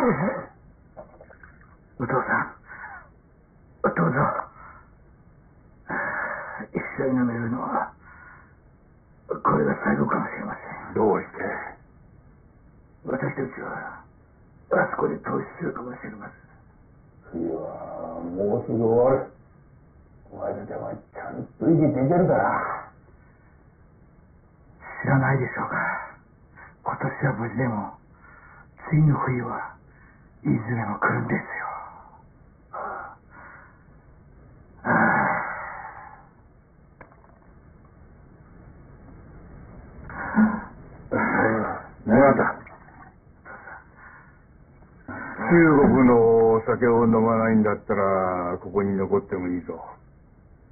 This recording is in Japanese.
お父さん、どうぞ。一緒に飲めるのはこれが最後かもしれません。 どうして？ 私たちはあそこで投資するかもしれません。 いやもうすぐ終わる。お前たちはちゃんと生きていけるから。 知らないでしょうか。今年は無事でも次の冬はいずれも来るんですよ。 何があった？中国のお酒を飲まないんだったらここに残ってもいいぞ。